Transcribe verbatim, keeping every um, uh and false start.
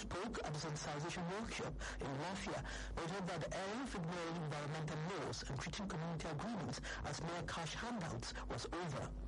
spoke at the sensitization workshop in Lafia noted that the era of ignoring environmental laws and treating community agreements as mere cash handouts was over.